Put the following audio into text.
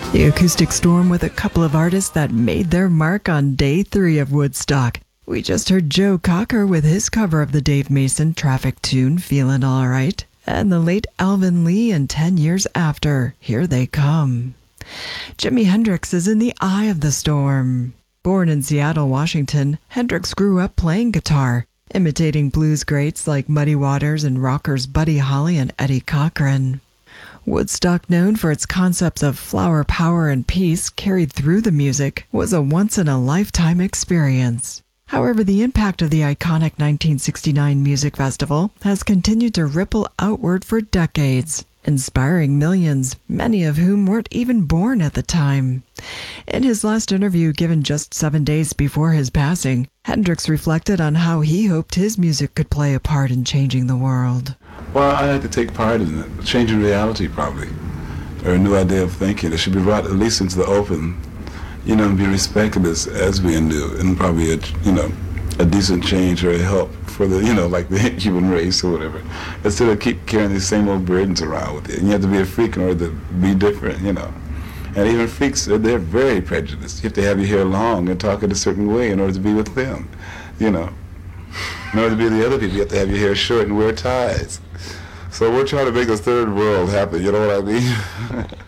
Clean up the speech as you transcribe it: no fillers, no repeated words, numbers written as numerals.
The acoustic storm with a couple of artists that made their mark on day 3 of Woodstock. We just heard Joe Cocker with his cover of the Dave Mason Traffic tune, Feelin' Alright, and the late Alvin Lee in 10 Years After, Here They Come. Jimi Hendrix is in the eye of the storm. Born in Seattle, Washington, Hendrix grew up playing guitar, imitating blues greats like Muddy Waters and rockers Buddy Holly and Eddie Cochran. Woodstock, known for its concepts of flower power and peace carried through the music, was a once-in-a-lifetime experience. However, the impact of the iconic 1969 music festival has continued to ripple outward for decades, inspiring millions, many of whom weren't even born at the time. In his last interview given just 7 days before his passing, Hendrix reflected on how he hoped his music could play a part in changing the world. Well, I had to take part in it, changing reality probably, or a new idea of thinking. It should be brought at least into the open, and be respected as being new, and probably a decent change or a help for the, like the human race or whatever, instead of keep carrying these same old burdens around with you. And you have to be a freak in order to be different, And even freaks, they're very prejudiced. You have to have your hair long and talk in a certain way in order to be with them, In order to be the other people, you have to have your hair short and wear ties. So we're trying to make this third world happen, you know what I mean?